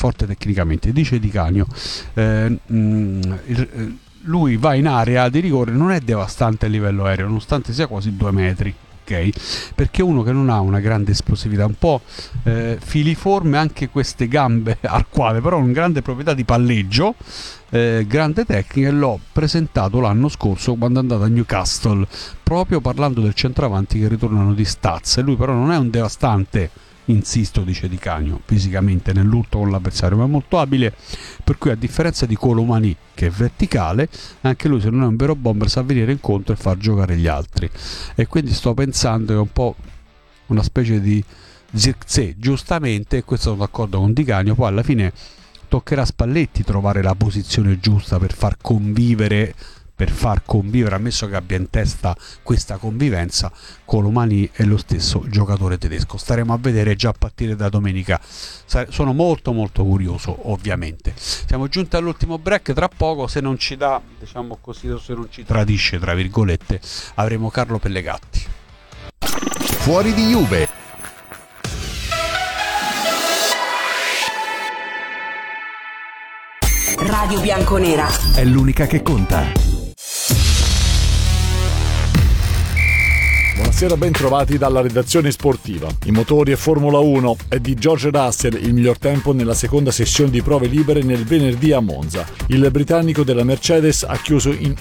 forte tecnicamente. Dice Di Canio, lui va in area di rigore, non è devastante a livello aereo nonostante sia quasi 2 metri, perché uno che non ha una grande esplosività, un po' filiforme anche queste gambe arcuate, però una grande proprietà di palleggio, grande tecnica, e l'ho presentato l'anno scorso quando è andato a Newcastle, proprio parlando del centravanti che ritornano di Staz. Lui però non è un devastante, insisto, dice Di Canio, fisicamente nell'urto con l'avversario, ma è molto abile, per cui a differenza di Colomani che è verticale, anche lui, se non è un vero bomber, sa venire incontro e far giocare gli altri, e quindi sto pensando che è un po' una specie di Zirkzee, giustamente, e questo sono d'accordo con Di Canio. Poi alla fine toccherà a Spalletti trovare la posizione giusta per far convivere, ammesso che abbia in testa questa convivenza, Colomani è lo stesso giocatore tedesco. Staremo a vedere già a partire da domenica. Sono molto molto curioso, ovviamente. Siamo giunti all'ultimo break, tra poco, se non ci dà, diciamo così, se non ci tradisce, tra virgolette, avremo Carlo Pellegatti. Fuori di Juve. Radio Bianconera È l'unica che conta. Buonasera, ben trovati dalla redazione sportiva. I motori e Formula 1 è di George Russell il miglior tempo nella seconda sessione di prove libere nel venerdì a Monza. Il britannico della Mercedes ha chiuso in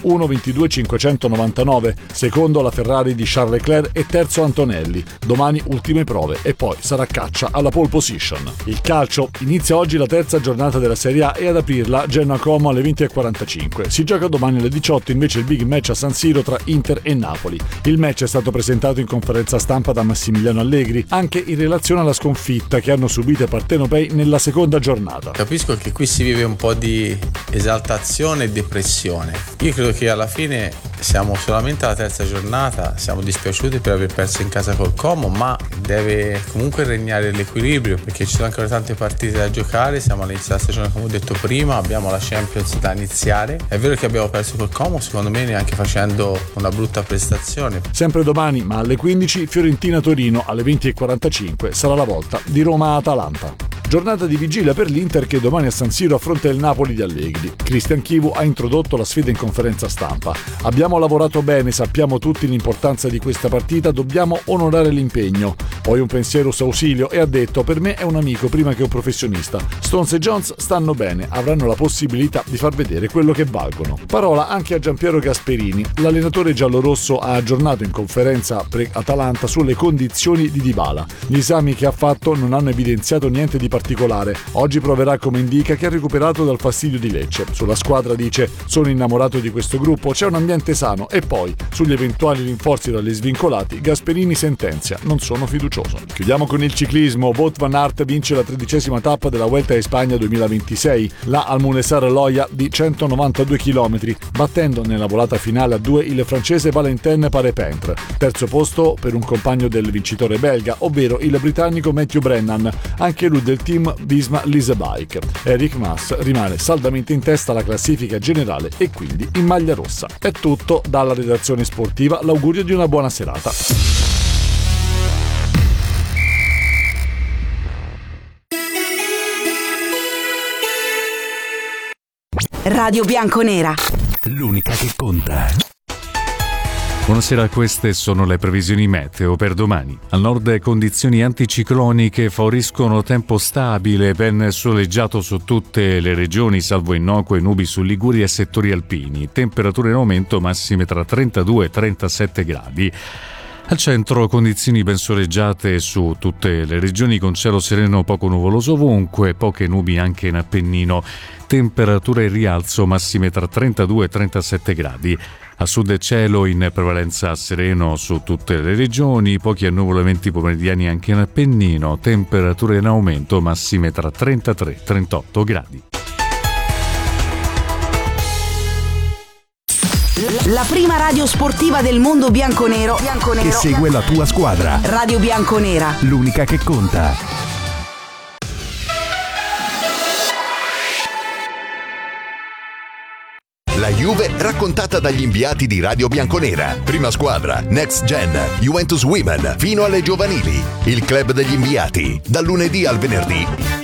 1:22.599, secondo la Ferrari di Charles Leclerc e terzo Antonelli. Domani ultime prove e poi sarà caccia alla pole position. Il calcio: inizia oggi la terza giornata della Serie A e ad aprirla Genoa-Como alle 20:45. Si gioca domani alle 18 invece il big match a San Siro tra Inter e Napoli. Il match è stato presentato in conferenza stampa da Massimiliano Allegri, anche in relazione alla sconfitta che hanno subito i partenopei nella seconda giornata. Capisco che qui si vive un po' di esaltazione e depressione. Io credo che alla fine siamo solamente alla terza giornata, siamo dispiaciuti per aver perso in casa col Como, ma deve comunque regnare l'equilibrio, perché ci sono ancora tante partite da giocare. Siamo all'inizio della stagione, come ho detto prima, abbiamo la Champions da iniziare. È vero che abbiamo perso col Como, secondo me neanche facendo una brutta prestazione. Sempre domani, ma alle 15, Fiorentina-Torino, alle 20:45 sarà la volta di Roma-Atalanta. Giornata di vigilia per l'Inter che domani a San Siro affronta il Napoli di Allegri. Cristian Chivu ha introdotto la sfida in conferenza stampa. Abbiamo lavorato bene, sappiamo tutti l'importanza di questa partita, dobbiamo onorare l'impegno. Poi un pensiero s'ausilio e ha detto: per me è un amico prima che un professionista. Stones e Jones stanno bene, avranno la possibilità di far vedere quello che valgono. Parola anche a Giampiero Gasperini. L'allenatore giallorosso ha aggiornato in conferenza pre-Atalanta sulle condizioni di Dybala. Gli esami che ha fatto non hanno evidenziato niente di particolare. Oggi proverà come indica che ha recuperato dal fastidio di Lecce. Sulla squadra dice: sono innamorato di questo gruppo, c'è un ambiente sano. E poi sugli eventuali rinforzi dagli svincolati Gasperini sentenzia: non sono fiducioso. Chiudiamo con il ciclismo. Wout van Aert vince la 13ª tappa della Vuelta a Spagna 2026, la Almunesar Loya di 192 km, battendo nella volata finale a 2 il francese Valentin Parepintre. Terzo posto per un compagno del vincitore belga, ovvero il britannico Matthew Brennan, anche lui del team Visma Leasebike. Eric Mas rimane saldamente in testa alla classifica generale e quindi in maglia rossa. È tutto dalla redazione sportiva, l'augurio di una buona serata. Radio Bianconera, L'unica che conta. Buonasera, queste sono le previsioni meteo per domani. Al nord condizioni anticicloniche favoriscono tempo stabile, ben soleggiato su tutte le regioni, salvo innocue nubi su Liguria e settori alpini. Temperature in aumento, massime tra 32 e 37 gradi. Al centro condizioni ben soleggiate su tutte le regioni, con cielo sereno poco nuvoloso ovunque, poche nubi anche in Appennino. Temperature in rialzo, massime tra 32 e 37 gradi. A sud cielo in prevalenza sereno su tutte le regioni, pochi annuvolamenti pomeridiani anche in Appennino, temperature in aumento, massime tra 33 e 38 gradi. la prima radio sportiva del mondo bianconero Che segue la tua squadra. Radio Bianconera, L'unica che conta. La Juve raccontata dagli inviati di Radio Bianconera. Prima squadra, Next Gen, Juventus Women, fino alle giovanili. Il club degli inviati, dal lunedì al venerdì